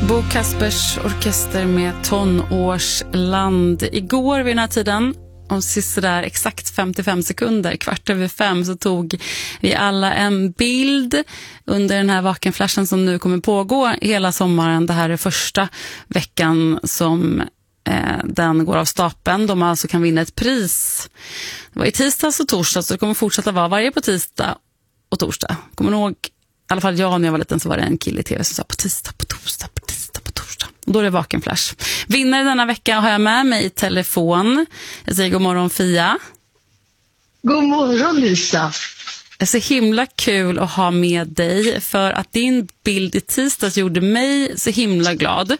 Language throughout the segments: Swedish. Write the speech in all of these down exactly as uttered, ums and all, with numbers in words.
Bo Kaspers orkester med Tonårsland. Igår vid den här tiden, om sådär exakt femtiofem sekunder, kvart över fem, så tog vi alla en bild under den här vakenflashen som nu kommer pågå hela sommaren. Det här är första veckan som eh, den går av stapeln. De alltså kan vinna ett pris. Det var i tisdags och torsdag, så det kommer fortsätta vara varje på tisdag och torsdag. Kommer ni ihåg? I alla fall jag när jag var liten så var det en kille i tv som sa på tisdag, på torsdag, på tisdag, på torsdag. Och då är det vakenflash. Vinnare denna vecka har jag med mig i telefon. Jag säger god morgon Fia. God morgon Lisa. Det är så himla kul att ha med dig, för att din bild i tisdags gjorde mig så himla glad.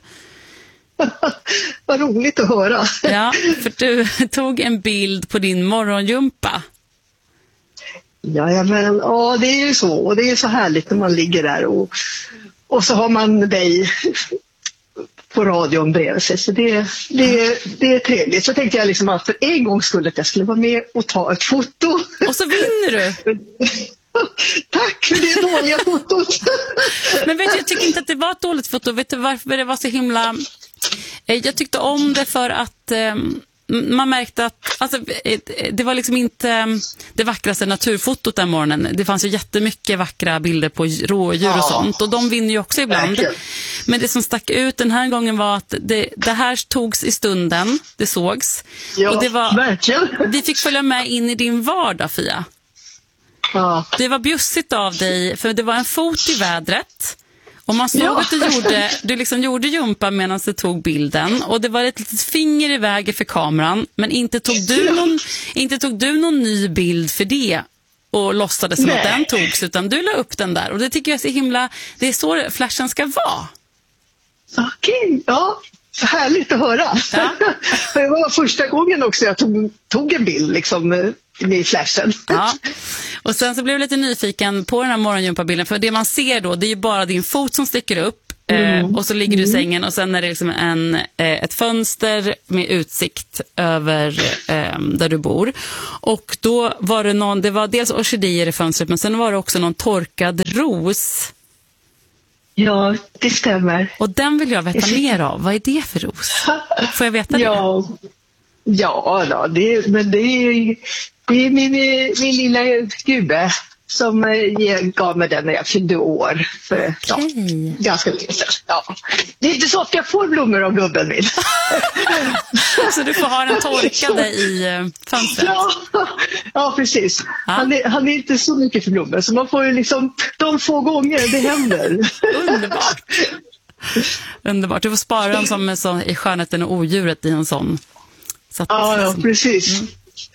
Vad roligt att höra. Ja, för du tog en bild på din morgonjumpa. Ja, men ja, det är ju så. Och det är så härligt när man ligger där och, och så har man dig på radion bredvid sig. Så det, det, det är trevligt. Så tänkte jag liksom att för en gång skulle att jag skulle vara med och ta ett foto. Och så vinner du. Tack för det dåliga fotot. Men vet du, jag tycker inte att det var ett dåligt foto. Vet du varför det var så himla... Jag tyckte om det för att... Man märkte att alltså, det var liksom inte det vackraste naturfotot den morgonen. Det fanns ju jättemycket vackra bilder på rådjur och sånt. Och de vinner ju också ibland. Men det som stack ut den här gången var att det, det här togs i stunden. Det sågs. Ja, och det var, verkligen. Vi fick följa med in i din vardag, Fia. Ja. Det var bjussigt av dig, för det var en fot i vädret. Och man såg Ja. att du gjorde, du liksom gjorde jumpa medan du tog bilden. Och det var ett litet finger i vägen för kameran. Men inte tog du någon, inte tog du någon ny bild för det. Och låtsades som Nej. att den togs. Utan du la upp den där. Och det tycker jag är så himla... Det är så flashen ska vara. Okej, ja. Härligt att höra. Ja. Det var första gången också jag tog, tog en bild liksom, i flashen. Ja. Och sen så blev jag lite nyfiken på den här morgonjumpabilden. För det man ser då, det är ju bara din fot som sticker upp. Mm. Eh, och så ligger du i sängen. Och sen är det liksom en, eh, ett fönster med utsikt över eh, där du bor. Och då var det någon, det var dels orkidéer i fönstret. Men sen var det också någon torkad ros. Ja, det stämmer. Och den vill jag veta mer av. Vad är det för ros? Får jag veta det? Ja, ja då, det, men det är, det är min, min lilla gubbe som gav mig den när jag fyllde år. För, okay. ja, ganska länge sedan. Ja. Det är inte så att jag får blommor av gubben min. Så du får ha den torkade i fönstret? Ja, ja precis. Ja. Han, är, han är inte så mycket för blommor, så man får ju liksom de få gånger det händer. Underbart. Underbart. Du får spara den som en sån, i skönheten och odjuret i en sån. Så att, ja, ja, precis. Mm.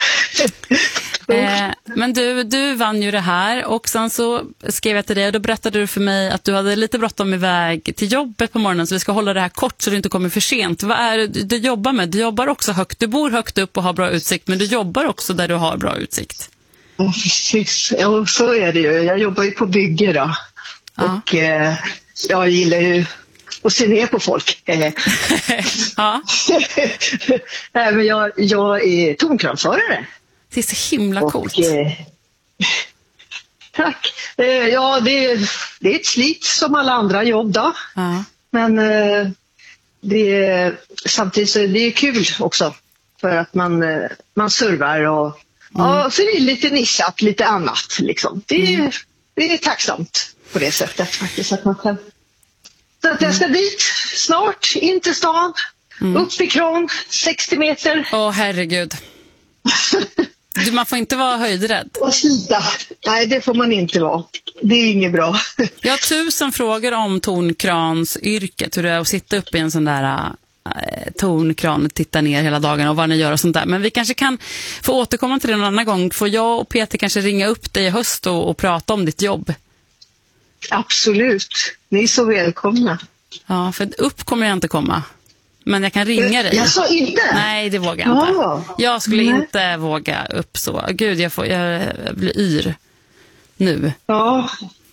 Eh, men du, du vann ju det här, och sen så skrev jag till dig och då berättade du för mig att du hade lite bråttom iväg till jobbet på morgonen, så vi ska hålla det här kort så du inte kommer för sent. Vad är det du jobbar med? Du jobbar också högt, du bor högt upp och har bra utsikt, men du jobbar också där du har bra utsikt. Ja, precis. Ja, så är det ju. Jag jobbar ju på bygge då. Ja. Och eh, jag gillar ju att se ner på folk. Ja. Men jag, jag är tonkranförare. Det är så himla och, coolt. Eh, tack. Eh, ja, det, det är ett slit som alla andra jobb då. Ja. Men eh, det är, samtidigt så det är kul också. För att man, eh, man servar och mm. ja, så det är lite nischat, lite annat liksom. Det är, mm. det är tacksamt på det sättet faktiskt att man kan. Så att jag ska dit snart, in till stan, mm. upp i kran, sextio meter. Åh, herregud. Du, man får inte vara höjdrädd. Och slita. Nej, det får man inte vara. Det är inget bra. Jag har tusen frågor om tornkransyrket. Hur det är att sitta upp i en sån där äh, tornkran och titta ner hela dagen och vad ni gör och sånt där. Men vi kanske kan få återkomma till det en annan gång. Får jag och Peter kanske ringa upp dig i höst och, och prata om ditt jobb? Absolut. Ni är så välkomna. Ja, för upp kommer jag inte komma. Men jag kan ringa dig. Jag sa inte. Nej, det vågar jag inte. Ja. Jag skulle Nej. inte våga upp så. Gud, jag, får, jag blir yr nu. Ja.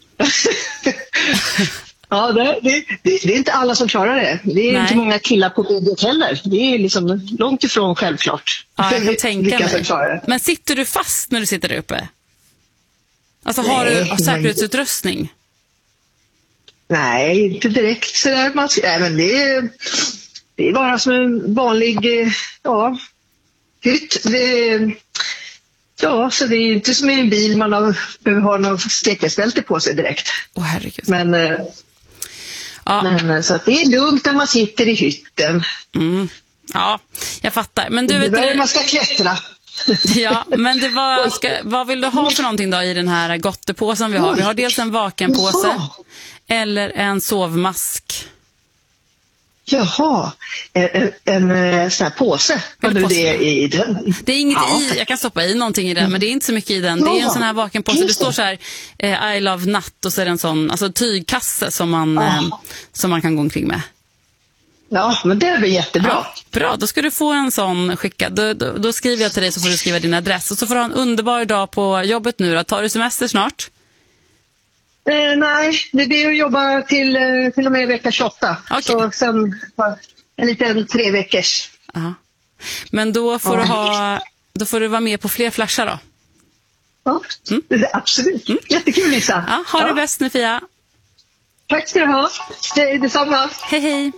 Ja, det, det, det, det är inte alla som klarar det. Det är Nej. inte många killar på bygget heller. Det är liksom långt ifrån självklart. Ja, jag kan tänka mig. mig. Men sitter du fast när du sitter där uppe? Alltså har Nej, du säkerhetsutrustning? Nej, inte direkt sådär. Man, nej, men det är, det är bara som en vanlig eh, ja, hytt. Det är, ja, så det är inte som i en bil man har, behöver ha någon säkerhetsbälte på sig direkt. Åh, herregud. Men, eh, Ja. men så att det är lugnt när man sitter i hytten. Mm. Ja, jag fattar. Men du Det vet är du, man ska klättra. ja, men det var, ska, vad vill du ha för någonting då i den här gottepåsen vi har? Vi har dels en vakenpåse Jaha. eller en sovmask. Jaha, en, en, en sån här påse. Har du påse. det i den? Det är inget Ja. i, jag kan stoppa i någonting i den, men det är inte så mycket i den. Det är en sån här vakenpåse, det står så här eh, I love natt och så är det en sån alltså, tygkasse som man, eh, som man kan gå omkring med. Ja, men det blir jättebra. Ja, bra, då ska du få en sån skickad. Då, då, då skriver jag till dig så får du skriva din adress. Och så får du ha en underbar dag på jobbet nu då. Tar du semester snart? Eh, nej, det blir att jobba till, eh, till och med vecka tjugoåtta. Okej. Så sen eh, en liten tre veckors. Aha. Men då får, Ja. du ha, då får du vara med på fler flashar då. Ja, det är absolut. Jättekul, Lisa. Ja, ha det bäst nu, Fia. Tack ska du ha. Det är detsamma. Hej, hej.